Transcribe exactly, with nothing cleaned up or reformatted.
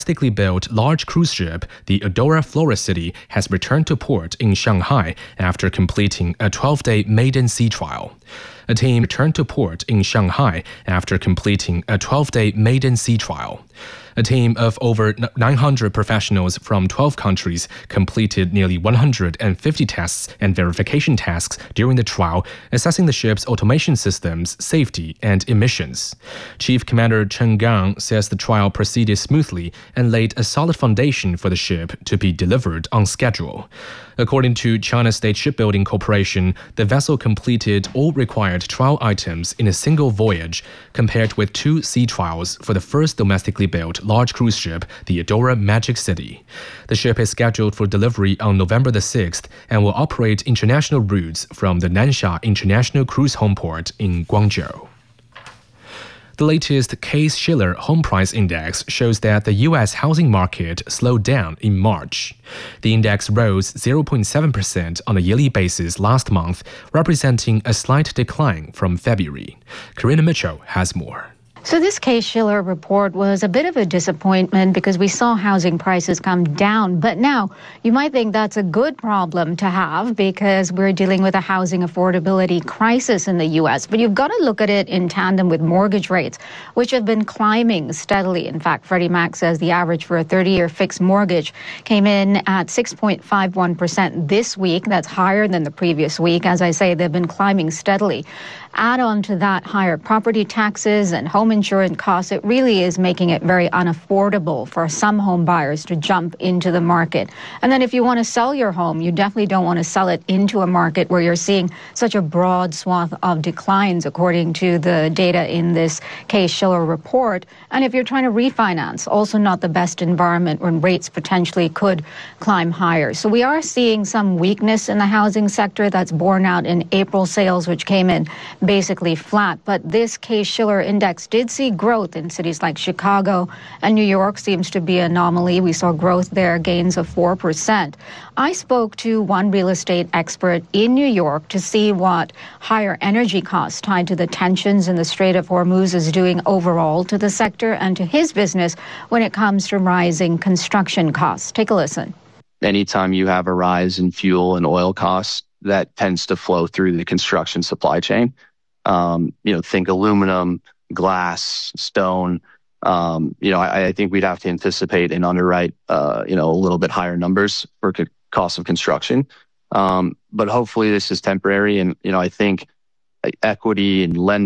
Domestically built large cruise ship, the Adora Floricity, has returned to port in Shanghai after completing a twelve-day maiden sea trial. A team returned to port in Shanghai after completing a twelve-day maiden sea trial. A team of over nine hundred professionals from twelve countries completed nearly one hundred fifty tests and verification tasks during the trial, assessing the ship's automation systems, safety, and emissions. Chief Commander Chen Gang says the trial proceeded smoothly and laid a solid foundation for the ship to be delivered on schedule. According to China State Shipbuilding Corporation, the vessel completed all required trial items in a single voyage, compared with two sea trials for the first domestically built large cruise ship, the Adora Magic City. The ship is scheduled for delivery on November the sixth and will operate international routes from the Nansha International Cruise Home Port in Guangzhou. The latest Case-Shiller Home Price Index shows that the U S housing market slowed down in March. The index rose zero point seven percent on a yearly basis last month, representing a slight decline from February. Karina Mitchell has more. So this Case-Shiller report was a bit of a disappointment because we saw housing prices come down. But now you might think that's a good problem to have because we're dealing with a housing affordability crisis in the U S. But you've got to look at it in tandem with mortgage rates, which have been climbing steadily. In fact, Freddie Mac says the average for a thirty-year fixed mortgage came in at six point five one percent this week. That's higher than the previous week. As I say, they've been climbing steadily. Add on to that higher property taxes and home insurance costs, it really is making it very unaffordable for some home buyers to jump into the market. And then if you want to sell your home, you definitely don't want to sell it into a market where you're seeing such a broad swath of declines, according to the data in this Case-Shiller report. And if you're trying to refinance, also not the best environment when rates potentially could climb higher. So we are seeing some weakness in the housing sector that's borne out in April sales, which came in basically flat. But this Case-Shiller index did see growth in cities like Chicago, and New York seems to be an anomaly. We saw growth there, gains of four percent. I spoke to one real estate expert in New York to see what higher energy costs tied to the tensions in the Strait of Hormuz is doing overall to the sector and to his business when it comes to rising construction costs. Take a listen. Anytime you have a rise in fuel and oil costs, that tends to flow through the construction supply chain. Um, you know, think aluminum, glass, stone. Um, you know, I, I think we'd have to anticipate and underwrite, uh, you know, a little bit higher numbers for co- cost of construction. Um, but hopefully this is temporary. And, you know, I think equity and lending